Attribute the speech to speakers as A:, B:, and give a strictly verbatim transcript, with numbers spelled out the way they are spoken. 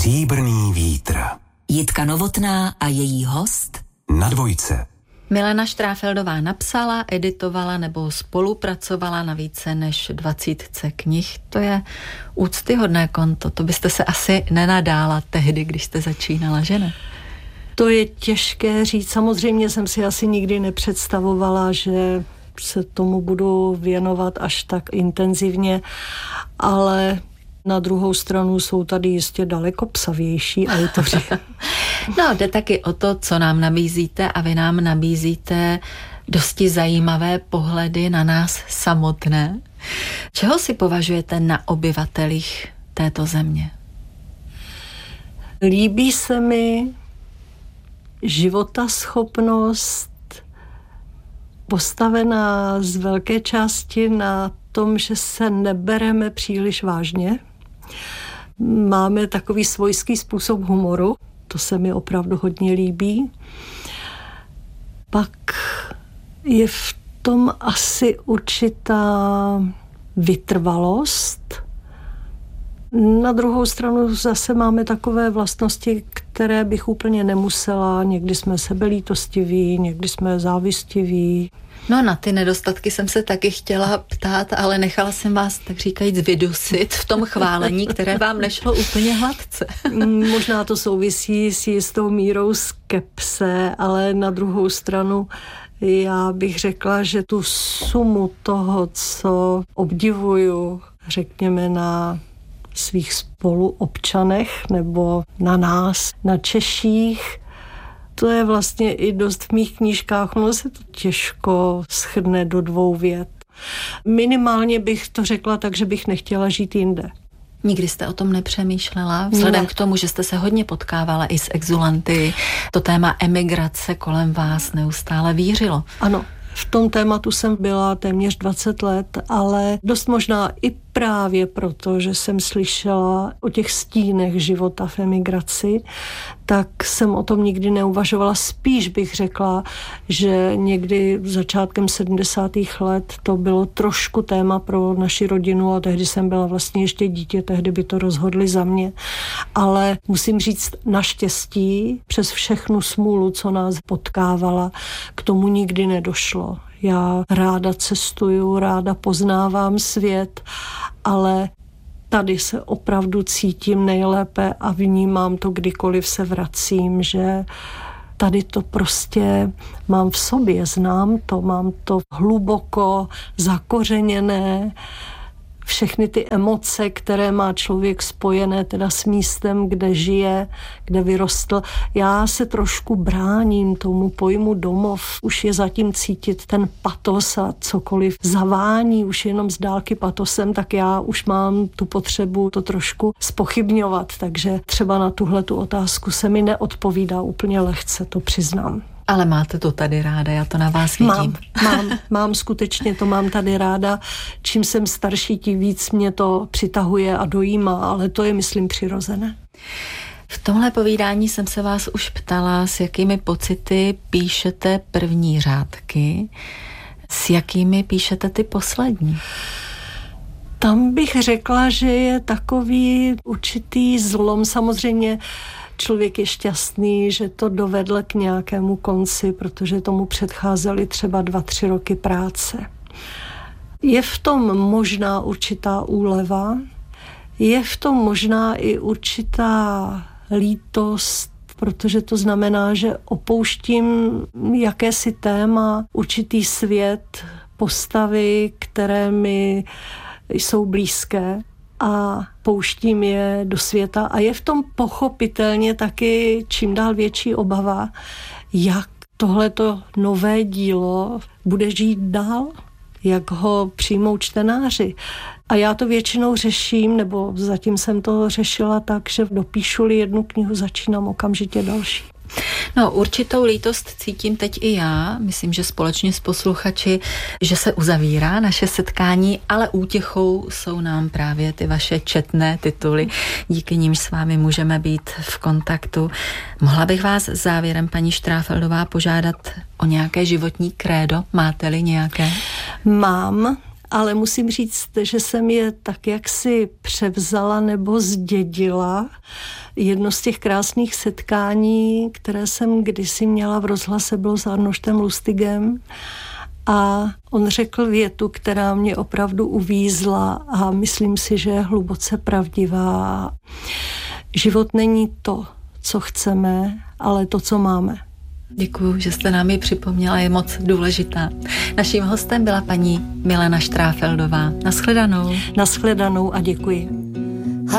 A: Stříbrný vítr.
B: Jitka Novotná a její host
A: Na dvojce.
C: Milena Štráfeldová napsala, editovala nebo spolupracovala na více než dvacítce knih. To je úctyhodné konto. To byste se asi nenadála tehdy, když jste začínala, že ne?
D: To je těžké říct. Samozřejmě jsem si asi nikdy nepředstavovala, že se tomu budu věnovat až tak intenzivně, ale na druhou stranu jsou tady jistě daleko psavější autoři.
C: No, jde taky o to, co nám nabízíte, a vy nám nabízíte dosti zajímavé pohledy na nás samotné. Čeho si považujete na obyvatelích této země?
D: Líbí se mi životaschopnost postavená z velké části na tom, že se nebereme příliš vážně. Máme takový svojský způsob humoru, to se mi opravdu hodně líbí. Pak je v tom asi určitá vytrvalost. Na druhou stranu zase máme takové vlastnosti, které bych úplně nemusela. Někdy jsme sebelítostiví, někdy jsme závistiví.
C: No, na ty nedostatky jsem se taky chtěla ptát, ale nechala jsem vás, tak říkajíc, vydusit v tom chválení, které vám nešlo úplně hladce.
D: Možná to souvisí s jistou mírou skepse, ale na druhou stranu já bych řekla, že tu sumu toho, co obdivuju, řekněme, na svých spoluobčanech nebo na nás, na Češích, to je vlastně i dost v mých knížkách, ono se to těžko shrne do dvou vět. Minimálně bych to řekla tak, že bych nechtěla žít jinde.
C: Nikdy jste o tom nepřemýšlela? Vzhledem ne. k tomu, že jste se hodně potkávala i s exulanty, to téma emigrace kolem vás neustále vířilo.
D: Ano. V tom tématu jsem byla téměř dvacet let, ale dost možná i právě proto, že jsem slyšela o těch stínech života v emigraci, tak jsem o tom nikdy neuvažovala. Spíš bych řekla, že někdy začátkem sedmdesátých let to bylo trošku téma pro naši rodinu a tehdy jsem byla vlastně ještě dítě, tehdy by to rozhodli za mě. Ale musím říct, naštěstí přes všechnu smůlu, co nás potkávala, k tomu nikdy nedošlo. Já ráda cestuju, ráda poznávám svět, ale tady se opravdu cítím nejlépe a vnímám to, kdykoliv se vracím, že tady to prostě mám v sobě, znám to, mám to hluboko zakořeněné, všechny ty emoce, které má člověk spojené teda s místem, kde žije, kde vyrostl. Já se trošku bráním tomu pojmu domov. Už je zatím cítit ten patos a cokoliv zavání už jenom z dálky patosem, tak já už mám tu potřebu to trošku zpochybňovat. Takže třeba na tuhletu otázku se mi neodpovídá úplně lehce, to přiznám.
C: Ale máte to tady ráda, já to na vás vidím.
D: Mám, mám, mám skutečně to mám tady ráda. Čím jsem starší, tím víc mě to přitahuje a dojímá, ale to je, myslím, přirozené.
C: V tomhle povídání jsem se vás už ptala, s jakými pocity píšete první řádky, s jakými píšete ty poslední.
D: Tam bych řekla, že je takový určitý zlom. Samozřejmě člověk je šťastný, že to dovedl k nějakému konci, protože tomu předcházely třeba dva, tři roky práce. Je v tom možná určitá úleva, je v tom možná i určitá lítost, protože to znamená, že opouštím jakési téma, určitý svět, postavy, které mi jsou blízké, a pouštím je do světa a je v tom pochopitelně taky čím dál větší obava, jak tohleto nové dílo bude žít dál, jak ho přijmou čtenáři. A já to většinou řeším, nebo zatím jsem to řešila tak, že dopíšu-li jednu knihu, začínám okamžitě další.
C: No, určitou lítost cítím teď i já, myslím, že společně s posluchači, že se uzavírá naše setkání, ale útěchou jsou nám právě ty vaše četné tituly, díky nimž s vámi můžeme být v kontaktu. Mohla bych vás závěrem, paní Štráfeldová, požádat o nějaké životní krédo? Máte-li nějaké?
D: Mám ale musím říct, že jsem je tak jaksi převzala nebo zdědila. Jedno z těch krásných setkání, které jsem kdysi měla v rozhlase, bylo s Arnoštem Lustigem. A on řekl větu, která mě opravdu uvízla a myslím si, že je hluboce pravdivá. Život není to, co chceme, ale to, co máme.
C: Děkuju, že jste nám ji připomněla, je moc důležitá. Naším hostem byla paní Milena Štráfeldová. Naschledanou.
D: Naschledanou a děkuji.